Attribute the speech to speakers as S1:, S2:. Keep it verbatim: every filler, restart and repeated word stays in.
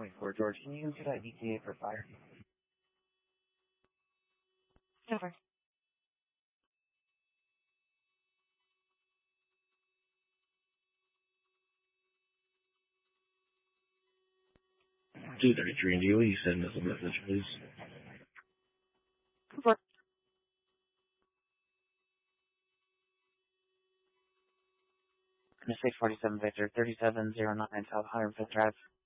S1: twenty-four, George. Can you get that E T A for fire?
S2: Over.
S3: two thirty-three, and will you send us a message, please?
S2: Four.
S1: six forty-seven Victor, thirty-seven oh nine South one hundred fifth Drive.